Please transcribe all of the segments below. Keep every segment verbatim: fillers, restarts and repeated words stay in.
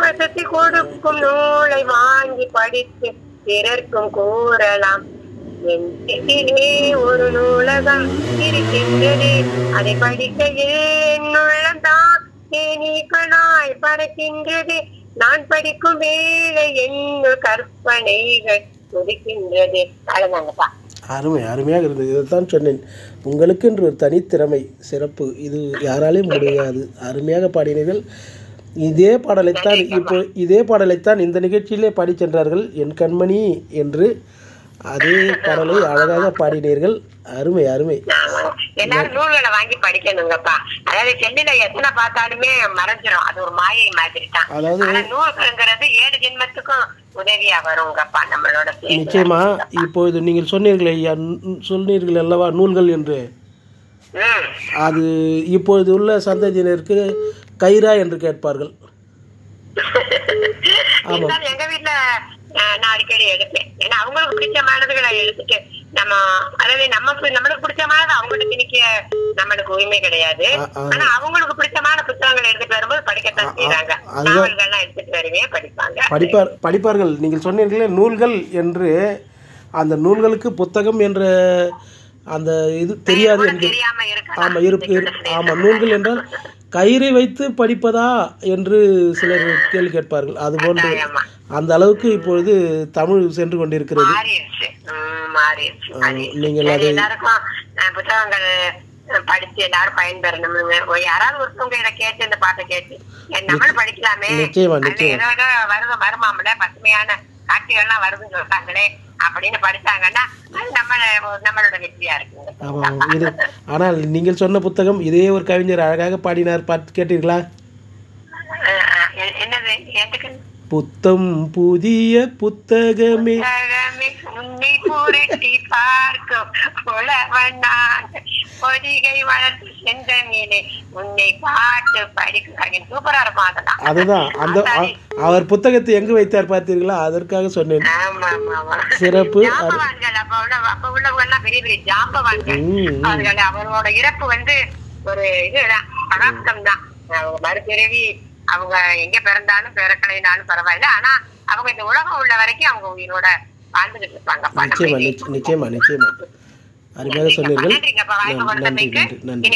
வசதி கொடுக்கும் நூலை வாங்கி படித்து பிறர்க்கும் கூறலாம். என் வீட்டிலே ஒரு நூலகம் இருக்கின்றது, அதை படிக்க என் உள்ளம்தான் தேனீக்களாய் பறக்கின்றது. நான் படிக்கும் வேலை என்னுள் கற்பனைகள் துடிக்கின்றது. அழகாங்கப்பா. அருமை, அருமையாக இருந்தது. இதைத்தான் சொன்னேன், உங்களுக்கு என்று ஒரு தனித்திறமை, சிறப்பு, இது யாராலையும் முடியாது. அருமையாக பாடினீர்கள். இதே பாடலைத்தான் இப்போ இதே பாடலைத்தான் இந்த நிகழ்ச்சியிலே பாடி சென்றார்கள், என் கண்மணி என்று. அதே பாடலை அழகாக பாடினீர்கள். அருமை, அருமை. எல்லாரும் நூல்களை வாங்கி படிக்கணுங்கப்பா. அதாவது செல்லில எத்தனை பார்த்தாலுமே மறைஞ்சிரும், அது ஒரு மாயை மாதிரி தான். அதாவது நூல்ங்கிறது ஏழு ஜென்மத்துக்கும் உதவியா வருங்கப்பா நம்மளோட. நிச்சயமா. இப்போது நீங்கள் சொன்னீர்களே, சொன்னீர்கள் அல்லவா நூல்கள் என்று, அது இப்பொழுது உள்ள சந்ததியினருக்கு கைரா என்று கேட்பார்கள். எங்க வீட்டுல நான் அடிக்கடி எடுப்பேன். ஏன்னா அவங்களுக்கு பிடிச்சமானதுகளை எடுத்துட்டு நம்ம, அதாவது நம்ம நம்மளுக்கு பிடிச்சமானது அவங்களுக்கு திணிக்க நம்மளுக்கு உரிமை கிடையாது. ஆனா அவங்களுக்கு பிடிச்சமான புத்தகங்களை எடுத்துட்டு வரும்போது படிக்கத்தான் செய்யறாங்க. நாவல்கள்லாம் எடுத்துட்டு வருவேன், படிப்பாங்க. படிப்பார் படிப்பார்கள். நீங்கள் சொன்னீர்களே நூல்கள் என்று, அந்த நூல்களுக்கு புத்தகம் என்ற அந்த இது தெரியாது என்று. ஆமா, இருக்கு. ஆமா, நூல்கள் என்றால் கயிறை வைத்து படிப்பதா என்று சிலர் கேள்வி கேட்பார்கள். அது போன்று அந்த அளவுக்கு இப்பொழுது தமிழ் சென்று கொண்டிருக்கிறது. நீங்கள் அதை புத்தகங்கள் படிச்சு எல்லாரும் பயன்பெறணும். யாராவது ஒருத்தவங்க இதை கேட்டு இந்த பாட்டை கேட்டு நம்மளும் படிக்கலாமே, நிச்சயமா நிச்சயமா வருது வருமாமல பசுமையான காட்சிகள்லாம் வருதுன்னு சொல்றாங்களே அப்படின்னு படிச்சாங்கன்னா நம்ம நம்மளோட வெற்றியா இருக்கு. ஆமாம். இது ஆனால் நீங்கள் சொன்ன புத்தகம், இதே ஒரு கவிஞர் அழகாக பாடினார், பார்த்து கேட்டீர்களா? என்னது? எதுக்கு? புத்தம் புதிய புத்தகமே உன்னை புரட்டி பார்க்கும் பொதிகை வளர்த்து செந்தமிழே உன்னை பாட்டு படிக்க. சூப்பரா இருக்கும். அதெல்லாம் அதுதான் அந்த அவர் புத்தகத்தை எங்கு வைத்தார் பார்த்தீர்களா? அதற்காக சொன்னேன். சிறப்பு. அப்ப உள்ளவங்க எல்லாம் பெரிய பெரிய ஜாம்பவான்கள். அவர்கள் அவரோட இறப்பு வந்து ஒரு இதுதான், பணாப்தம் தான். மறுபிறவி அவங்க எங்க பிறந்தாலும் பிறக்கலைனாலும் பரவாயில்ல, ஆனா அவங்க இந்த உலகம் உள்ள வரைக்கும் அவங்க உயிரோட வாழ்ந்துகிட்டு இருப்பாங்க. நிச்சயமா நிச்சயமா நிச்சயமா அருமையாக சொன்னீர்கள். நன்றி நன்றி.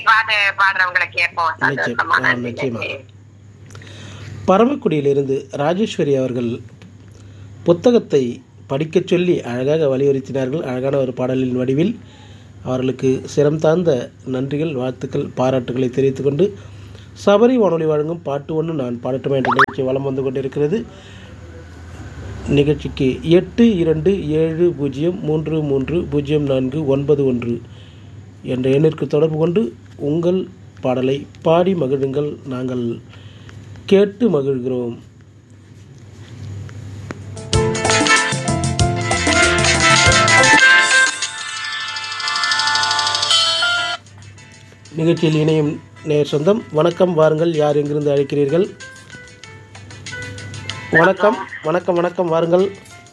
நிச்சயமா. பரமக்குடியிலிருந்து ராஜேஸ்வரி அவர்கள் புத்தகத்தை படிக்கச் சொல்லி அழகாக வலியுறுத்தினார்கள். அழகான ஒரு பாடலின் வடிவில் அவர்களுக்கு சிரம் தாழ்ந்த நன்றிகள், வாழ்த்துக்கள், பாராட்டுகளை தெரிவித்துக்கொண்டு, சபரி வானொலி வழங்கும் பாட்டு ஒன்று நான் பாடட்டுமா என்ற நிகழ்ச்சி வலம் வந்து கொண்டிருக்கிறது. நிகழ்ச்சிக்கு எட்டு இரண்டு ஏழு பூஜ்ஜியம் மூன்று மூன்று பூஜ்ஜியம் நான்கு ஒன்பது ஒன்று என்ற எண்ணிற்கு தொடர்பு கொண்டு உங்கள் பாடலை பாடி மகிழுங்கள். நாங்கள் கேட்டு மகிழ்கிறோம். நிகழ்ச்சியில் இணையும் நேர் சொந்தம். வணக்கம், வாருங்கள். யார் எங்கிருந்து அழைக்கிறீர்கள்? வணக்கம் வணக்கம் வணக்கம் வாருங்கள்.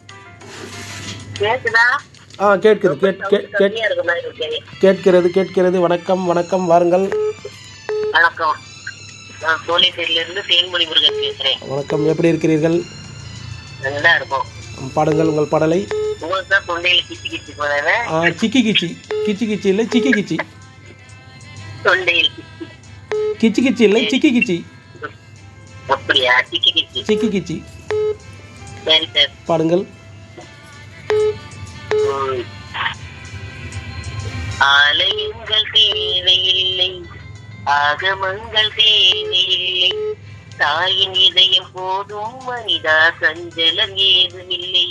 ஆ கேட்குது, கேட்கிறது கேட்கிறது. வணக்கம் வணக்கம் வாருங்கள். வணக்கம், வணக்கம், எப்படி இருக்கிறீர்கள்? பாடுங்கள் உங்கள் பாடலை. சிக்கி கிச்சி கிச்சி கிச்சி இல்லை சிக்கி கிச்சி கிச்சி கிச்சி இல்லை சிக்கி கிச்சி சிக்கி கிச்சி பாடுங்கள். ஆலயங்கள் தேவையில்லை, ஆகமங்கள் தேவையில்லை, தாயின் இதயம் போதும் மனிதா சஞ்சலம் ஏதுமில்லை.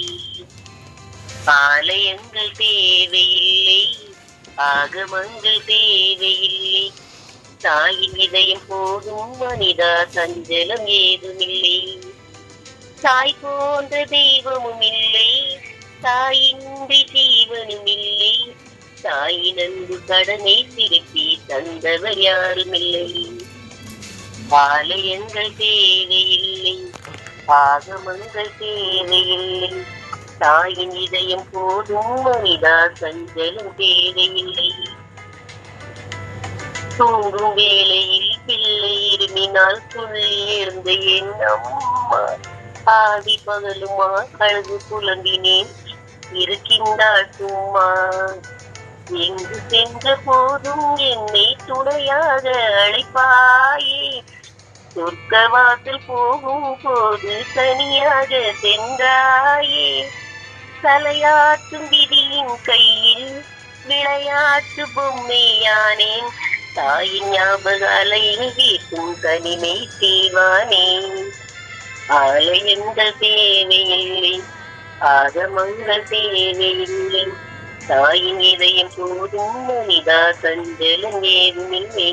ஆலயங்கள் தேவையில்லை, ஆகமங்கள் தேவையில்லை, தாயின் இதயம் போதும் மனிதா சஞ்சலம் ஏதுமில்லை. தாய் போன்ற தெய்வமும் இல்லை, தாயின்றி ஜீவனும் இல்லை, தாயின் அன்பு கடனை திருப்பி தந்தவர் யாரும் இல்லை. ஆலயங்கள் தேவையில்லை, ஆகமங்கள் தேவையில்லை, தாயின் இதயம் போதும் மனிதா சஞ்சலம் தேவையில்லை. தூங்கும் வேளையில் பிள்ளை இருமை எண்ணினால் துள்ளி இருந்த என் அம்மா ஆதி பகலுமா அழுது புலம்பினேன் இருக்கின்றாள் சும்மா. எங்கு சென்ற போதும் என்னை துணையாக அழைப்பாயே சொர்க்கவாசல் போகும் போது தனியாக சென்றாயே. தலையாற்றும் விதியின் கையில் விளையாட்டு பொம்மையானேன் தாயின் ஞாபக அலையில் வீட்டும் தனிமை தீவானேன். ஆலயங்கள் தேவையில்லை ஆகமங்கள் தேவையில்லை தாயின் இதயம் போதும் மனிதா சஞ்சலம் ஏதுமில்லை.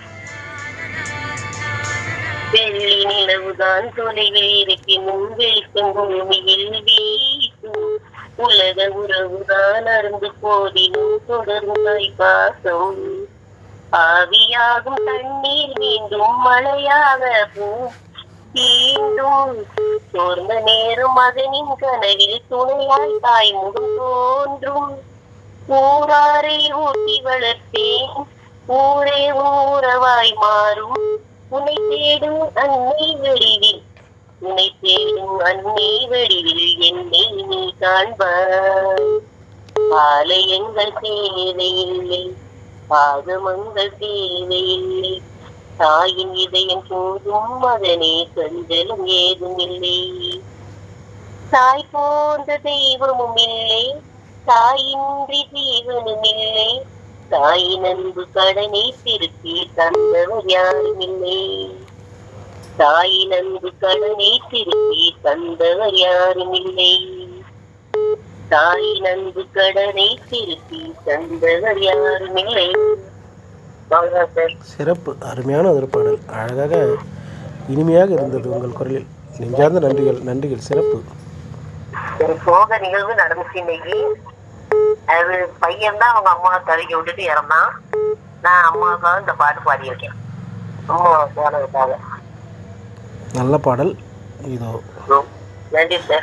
வெள்ளி நிலவுதான் தொலைவில் இருப்பினும் வெளிக்கும் பூமியில் வீசும் உலக உறவுதான் அருந்து போதிலும் தொடரும் தாய் பாசம். ஆவியாகும் தண்ணீர் மீண்டும் மழையாக தீண்டும் சோர்ந்த நேரும் மகனின் கனவில் துணையாய் தாய் முகம் தோன்றும். ஊராரை ஊட்டி வளர்த்தேன் ஊரே ஊரவாய் மாறும் உன்னை தேடும் அன்னை வடிவில் உன்னை தேடும் அன்னை வடிவில் என்னை நீ காண்பாய். ஆலயங்கள் தேவையில்லை ஆகமங்கள் தேவையில்லை தாயின் இதயம் போதும் மகனே சஞ்சலம் ஏதும் இல்லை. தாய் போன்ற தெய்வமும் இல்லை தாயின்றி ஜீவனும் இல்லை தாயின் அன்பு கடனை திருப்பி தந்தவர் யாரும் இல்லை. தாயின் அன்பு கடனை திருப்பி தந்தவர் யாரும் இல்லை. தாயின் அன்பு கடனை திருப்பி தந்தவர் யாரும் இல்லை. சிறப்பு, அருமையான ஒரு பாடல், அழகாக இனிமையாக இருந்தது உங்கள் குரலில். நெஞ்சார்ந்த நன்றிகள் நன்றிகள் சிறப்பு. ஒரு சோக நிகழ்வு நடந்துச்சு இன்னைக்கு. அது பையன் தான் அவங்க அம்மா தவிக்க விட்டுட்டு இறந்தான். நான் அம்மாவுக்காக இந்த பாட்டு பாடியிருக்கேன். அம்மா போனதுக்காக. நல்ல பாடல் இதோ. நன்றி சார்.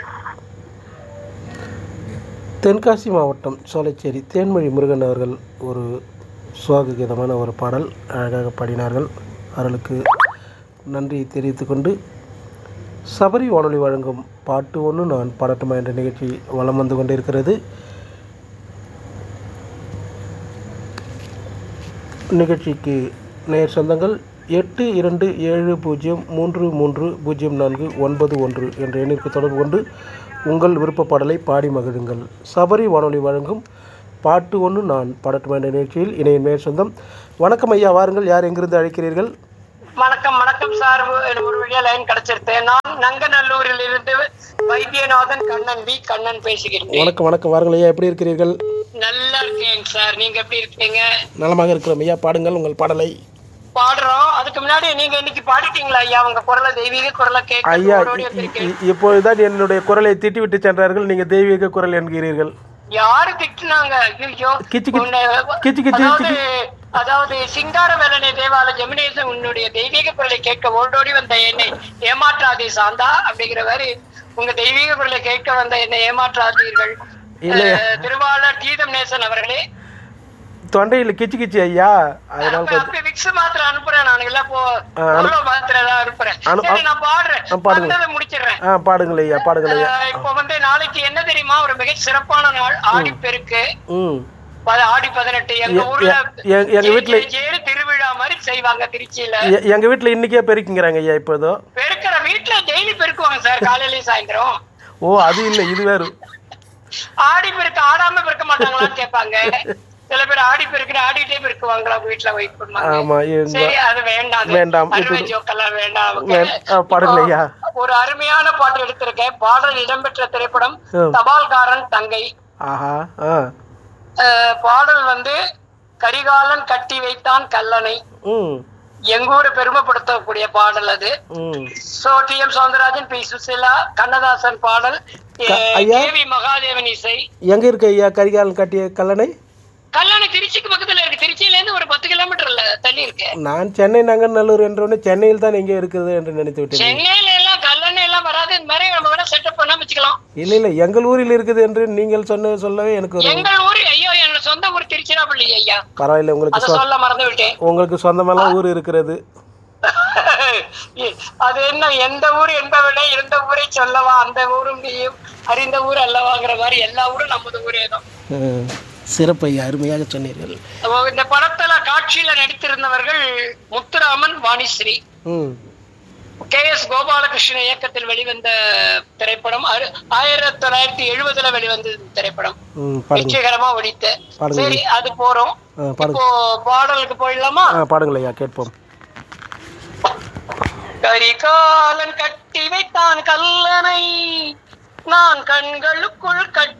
தென்காசி மாவட்டம் சோலைச்சேரி தேன்மொழி முருகன் அவர்கள் ஒரு சுவாககீதமான ஒரு பாடல் அழகாக பாடினார்கள். அவர்களுக்கு நன்றி தெரிவித்துக்கொண்டு சபரி வானொலி வழங்கும் பாட்டு ஒன்று நான் பாடட்டுமா என்ற நிகழ்ச்சி வலம் வந்து கொண்டிருக்கிறது. நிகழ்ச்சிக்கு நேர் சொந்தங்கள் எட்டு இரண்டு ஏழு பூஜ்ஜியம் மூன்று மூன்று பூஜ்ஜியம் நான்கு ஒன்பது ஒன்று என்ற எண்ணிற்கு தொடர்பு கொண்டு உங்கள் விருப்ப பாடலை பாடி மகிழுங்கள். சபரி வானொலி வழங்கும் பாட்டு ஒன்று நான் பாடட்டுமா என்ற நிகழ்ச்சியில் இணையின் நேர் சொந்தம். வணக்கம் ஐயா, வாருங்கள். யார் எங்கிருந்து அழைக்கிறீர்கள்? வணக்கம் வணக்கம் சார். ஒரு வழியா லைன் கிடைச்சிருந்தேன். நான் நங்கநல்லூரில் இருந்து வைத்தியநாதன் கண்ணன் வி கண்ணன் பேசுகிறேன். வணக்கம் வணக்கம், வாருங்கள் ஐயா. எப்படி இருக்கிறீர்கள்? நல்லா இருக்கேங்க சார். நீங்க எப்படி இருக்கீங்க? நலமாக இருக்கிறோம் ஐயா. பாடுங்கள் உங்கள் பாடலை. பாடுறோம். அதுக்கு முன்னாடி நீங்க இன்னைக்கு பாடிட்டீங்களா ஐயா? உங்க குரலை தெய்வீக குரலை கேட்க ஐயா, இப்போதுதான் என்னுடைய குரலை திட்டி விட்டு சென்றார்கள். நீங்க தெய்வீக குரல் என்கிறீர்கள். யாரு திட்டுனாங்க? அதாவது சிங்கார வேலனை தேவால ஜெமினேசன் உன்னுடைய தெய்வீக குரலை கேட்க ஓடோடி வந்த என்னை ஏமாற்றாதே சாந்தா அப்படிங்கிற மாதிரி உங்க தெய்வீக குரலை கேட்க வந்த என்னை ஏமாற்றாதீர்கள். திருவாளர் கீதம் நேசன் அவர்களே. தொண்டையில கிச்சு கிச்சு ஐயா, அதனால விக்ஸ் மாத்திரை அனுப்புறேன். நான் இல்ல போ மாத்திரை தான் அனுப்புறேன். நான் பாடுறேன், முடிச்சிடுறேன். பாடுங்கள் ஐயா, பாடுங்கள் ஐயா. இப்போ வந்து நாளைக்கு என்ன தெரியுமா? ஒரு மிக சிறப்பான நாள், ஆடிப்பெருக்கு. ஆடி பதினெட்டு எங்க ஊர்ல எங்க வீட்டுல திருவிழா மாதிரி செய்வாங்க திருச்சியில. எங்க வீட்டுல இன்னைக்கே பெருக்குங்கிறாங்க ஐயா. இப்போதோ பெருக்கிற வீட்டுல டெய்லி பெருக்குவாங்க சார், காலையிலயும் சாயந்தரம். ஓ, அது இல்ல, இது வேறு. ஆடி பெருக்கு ஆடாம பெருக்க மாட்டாங்களான்னு கேட்பாங்க சில பேர். ஆடி பெருக்கிற ஆடிட்டே பெருக்குவாங்களா வீட்டுல வெயிட் பண்ணுவாங்க. சரி, அது வேண்டாம் வேண்டாம் ஜோக்கெல்லாம் வேண்டாம். பாடுங்களையா. ஒரு அருமையான பாட்டு எடுத்திருக்கேன். பாடல் இடம்பெற்ற திரைப்படம் தபால்காரன் தங்கை. பாடல் வந்து கரிகாலன் கட்டி வைத்தான் கல்லணை. எங்கூரை பெருமைப்படுத்தக்கூடிய பாடல் அது. So T M Soundararajan, B Susheela, Kannadasan பாடல், தேவி மகாதேவன் இசை. எங்க இருக்கு ஐயா கரிகாலன் கட்டிய கல்லணை? கல்லணை திருச்சிக்கு பக்கத்துல இருக்கு. திருச்சியில இருந்து ஒரு பத்து கிலோமீட்டர்ல தள்ளி இருக்கு. நான் சென்னை நங்கநல்லூர் என்றோன்னு சென்னையில் தான் எங்க இருக்குது என்று நினைத்து விட்டேன். சென்னையில எல்லாம் கல்லணை எல்லாம் வராது. இந்த மாதிரி நம்ம வேணா செட்டப் பண்ணா வச்சுக்கலாம். இல்ல இல்ல, எங்கள் ஊரில் இருக்குது என்று நீங்கள் சொன்ன சொல்லவே எனக்கு எங்கள் ஊர் ஐயோ, என்னோட சொந்த ஊர் திருச்சிராப்பள்ளி ஐயா. பரவாயில்ல, உங்களுக்கு சொல்ல மறந்து விட்டேன். உங்களுக்கு சொந்தமெல்லாம் ஊர் இருக்கிறது. அது என்ன, எந்த ஊர் என்பவனே இருந்த ஊரை சொல்லவா, அந்த ஊரும் நீயும் அறிந்த ஊர் அல்லவாங்கிற மாதிரி எல்லா ஊரும் நமது ஊரே தான். சிறப்பை அருமையாக சொன்னீர்கள். இந்த படத்துல காட்சியில நடித்திருந்தவர்கள் முத்துராமன், வாணிஸ்ரீ. கே எஸ் கோபாலகிருஷ்ணன் இயக்கத்தில் வெளிவந்த திரைப்படம். ஆயிரத்தி தொள்ளாயிரத்தி எழுபதுல வெளிவந்த திரைப்படம், வெற்றிகரமா ஒழித்த. சரி, அது போறோம். இப்போ பாடலுக்கு போயிடலாமா? பாடுங்களையா, கேட்போம். கரிகாலன் கட்டி வைத்தான் கல்லனை, நான் கண்களுக்குள் கட்டி